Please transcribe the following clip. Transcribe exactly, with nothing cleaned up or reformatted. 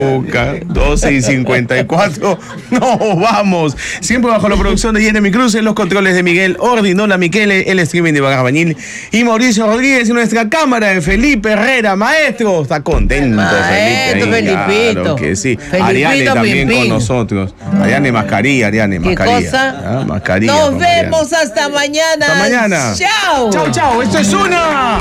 doce y cincuenta y cuatro, no vamos. Siempre bajo la producción de Jeremy Cruz, en los controles de Miguel Ordinola Miquele, el streaming de Iván Bañil y Mauricio Rodríguez, y nuestra cámara de Felipe Herrera, maestro. Está contento, Maestro Felipe. Ahí, Felipito. claro que sí. Felipito Ariane también Pimpín. con nosotros. Ariane mascarilla, Ariane ¿Qué mascarilla. cosa? Ah, mascarilla. Nos con Ariane. vemos hasta mañana. Hasta mañana. Chao. Chao, chao. Esto es una.